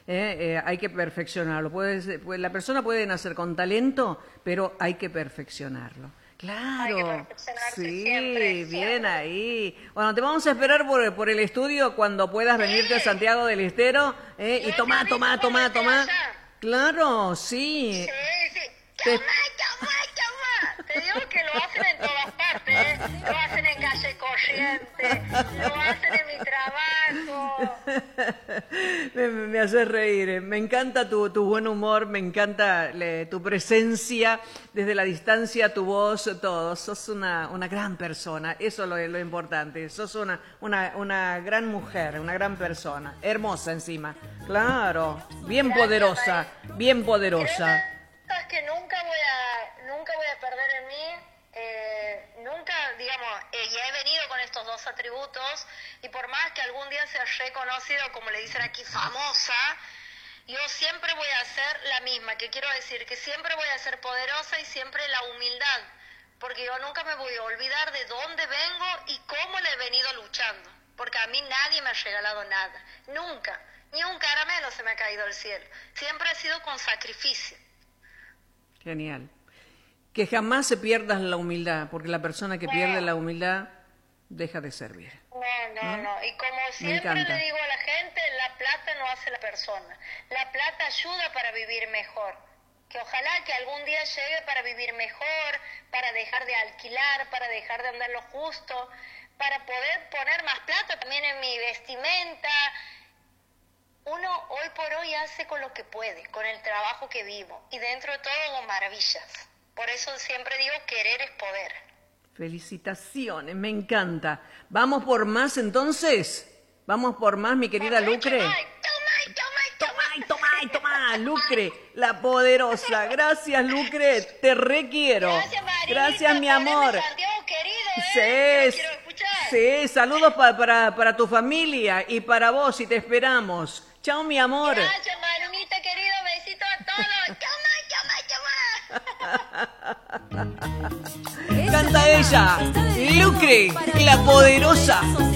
hay que perfeccionarlo. La persona puede nacer con talento, pero hay que perfeccionarlo. Claro, Hay que perfeccionarse sí, siempre, bien siempre. ahí. Bueno, te vamos a esperar por el estudio cuando puedas venirte a Santiago del Estero, y Yo te tomá. aviso cuando esté allá. Claro, sí. Sí, sí. Te- Toma. Te digo que lo hacen en todas partes, ¿eh? Lo hacen en Calle Corriente, lo hacen en mi trabajo. Me haces reír. Me encanta tu buen humor, me encanta tu presencia desde la distancia, tu voz, todo. Sos una gran persona, eso es lo importante. Sos una gran mujer, una gran persona, hermosa encima. Claro, bien Gracias, poderosa, Mari. bien Creo poderosa. que nunca voy a perder en mí, nunca, digamos, ya he venido con estos dos atributos y por más que algún día sea reconocido, como le dicen aquí, famosa, yo siempre voy a ser la misma, que quiero decir que siempre voy a ser poderosa y siempre la humildad, porque yo nunca me voy a olvidar de dónde vengo y cómo le he venido luchando, porque a mí nadie me ha regalado nada, nunca, ni un caramelo se me ha caído del cielo, siempre ha sido con sacrificio. Genial. Que jamás se pierda la humildad, porque la persona que pierde la humildad deja de servir. No. Y como Me siempre encanta. le digo a la gente, la plata no hace la persona. La plata ayuda para vivir mejor. Que ojalá que algún día llegue para vivir mejor, para dejar de alquilar, para dejar de andar lo justo, para poder poner más plata también en mi vestimenta. Uno hoy por hoy hace con lo que puede, con el trabajo que vivo. Y dentro de todo hago maravillas. Por eso siempre digo, querer es poder. Felicitaciones, me encanta. ¿Vamos por más entonces? ¿Vamos por más, mi querida Lucre? Toma, Lucre, la poderosa. Gracias, Lucre, te requiero. Gracias, Marinita, Gracias, mi amor. poneme Santiago querido, que lo Sí, quiero escuchar. sí, saludos para tu familia y para vos, y te esperamos. Chao, mi amor. Gracias, Marinita querido, besito a todos. Chama. Canta ella, Lucre, la poderosa.